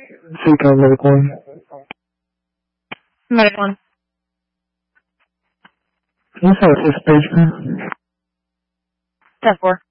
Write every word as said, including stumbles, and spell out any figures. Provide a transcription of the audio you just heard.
Seco Medic one. Medic one. Can you say fifth page, please? ten four.